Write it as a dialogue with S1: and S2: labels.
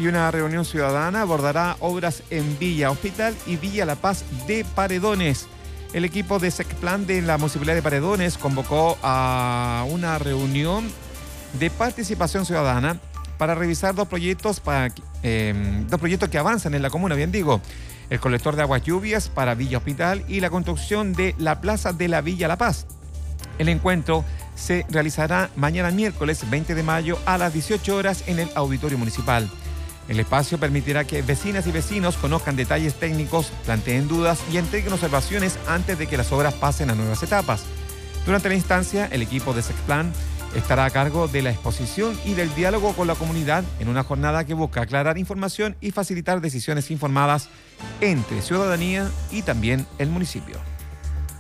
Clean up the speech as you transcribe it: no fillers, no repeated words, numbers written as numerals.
S1: Y una reunión ciudadana abordará obras en Villa Hospital y Villa La Paz de Paredones. El equipo de SECPLAN de la Municipalidad de Paredones convocó a una reunión de participación ciudadana para revisar dos proyectos que avanzan en la comuna, bien digo. El colector de aguas lluvias para Villa Hospital y la construcción de la plaza de la Villa La Paz. El encuentro se realizará mañana miércoles 20 de mayo a las 18 horas en el Auditorio Municipal. El espacio permitirá que vecinas y vecinos conozcan detalles técnicos, planteen dudas y entreguen observaciones antes de que las obras pasen a nuevas etapas. Durante la instancia, el equipo de SECPLAN estará a cargo de la exposición y del diálogo con la comunidad en una jornada que busca aclarar información y facilitar decisiones informadas entre ciudadanía y también el municipio.